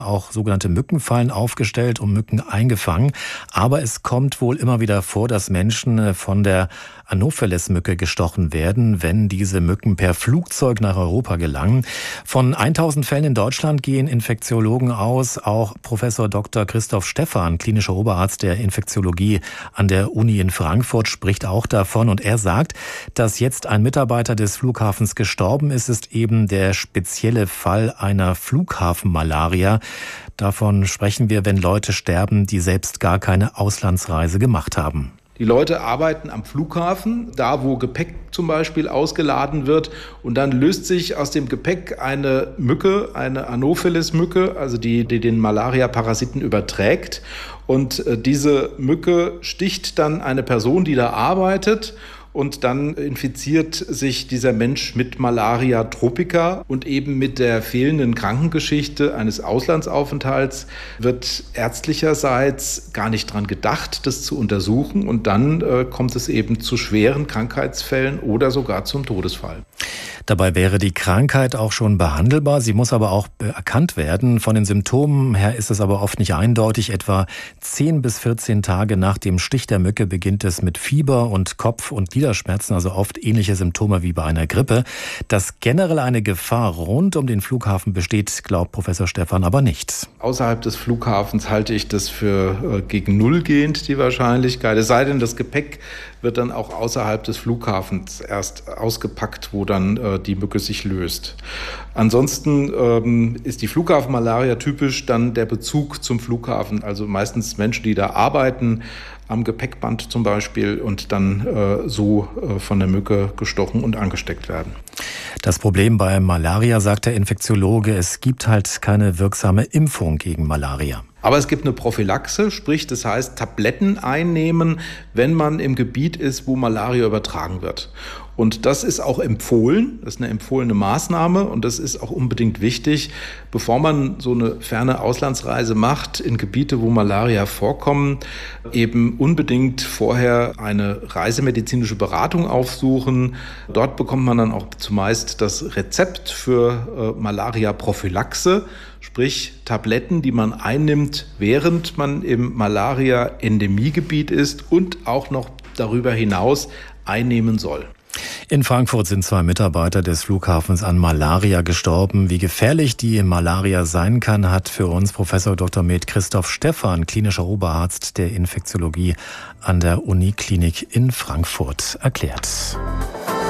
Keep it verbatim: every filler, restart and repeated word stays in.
auch sogenannte Mückenfallen aufgestellt und Mücken eingefangen. Aber es kommt wohl immer wieder vor, dass Menschen von der Anopheles-Mücke gestochen werden, wenn diese Mücken per Flugzeug nach Europa gelangen. Von tausend Fällen in Deutschland gehen Infektiologen aus. Auch Professor Doktor Christoph Stephan, klinischer Oberarzt der Infektiologie an der Uni in Frankfurt, spricht auch davon. Und er sagt, dass jetzt ein Mitarbeiter des Flughafens gestorben ist, ist eben der spezielle Fall einer Flughafenmalaria. Davon sprechen wir, wenn Leute sterben, die selbst gar keine Auslandsreise gemacht haben. Die Leute arbeiten am Flughafen, da wo Gepäck zum Beispiel ausgeladen wird, und dann löst sich aus dem Gepäck eine Mücke, eine Anopheles-Mücke, also die, die den Malaria-Parasiten überträgt. Und äh, diese Mücke sticht dann eine Person, die da arbeitet, und dann infiziert sich dieser Mensch mit Malaria tropica, und eben mit der fehlenden Krankengeschichte eines Auslandsaufenthalts wird ärztlicherseits gar nicht dran gedacht, das zu untersuchen, und dann äh, kommt es eben zu schweren Krankheitsfällen oder sogar zum Todesfall. Dabei wäre die Krankheit auch schon behandelbar. Sie muss aber auch erkannt werden. Von den Symptomen her ist es aber oft nicht eindeutig. Etwa zehn bis vierzehn Tage nach dem Stich der Mücke beginnt es mit Fieber und Kopf- und Gliederschmerzen, also oft ähnliche Symptome wie bei einer Grippe. Dass generell eine Gefahr rund um den Flughafen besteht, glaubt Professor Stephan aber nicht. Außerhalb des Flughafens halte ich das für äh, gegen Null gehend, die Wahrscheinlichkeit. Es sei denn, das Gepäck wird dann auch außerhalb des Flughafens erst ausgepackt, wo dann äh, die Mücke sich löst. Ansonsten ähm, ist die Flughafenmalaria typisch dann der Bezug zum Flughafen, also meistens Menschen, die da arbeiten, am Gepäckband zum Beispiel, und dann äh, so äh, von der Mücke gestochen und angesteckt werden. Das Problem bei Malaria, sagt der Infektiologe, es gibt halt keine wirksame Impfung gegen Malaria. Aber es gibt eine Prophylaxe, sprich, das heißt Tabletten einnehmen, wenn man im Gebiet ist, wo Malaria übertragen wird. Und das ist auch empfohlen, das ist eine empfohlene Maßnahme, und das ist auch unbedingt wichtig, bevor man so eine ferne Auslandsreise macht in Gebiete, wo Malaria vorkommen, eben unbedingt vorher eine reisemedizinische Beratung aufsuchen. Dort bekommt man dann auch zumeist das Rezept für äh, Malaria-Prophylaxe, sprich Tabletten, die man einnimmt, während man im Malaria-Endemiegebiet ist und auch noch darüber hinaus einnehmen soll. In Frankfurt sind zwei Mitarbeiter des Flughafens an Malaria gestorben. Wie gefährlich die Malaria sein kann, hat für uns Professor Doktor med. Christoph Stephan, klinischer Oberarzt der Infektiologie an der Uniklinik in Frankfurt, erklärt.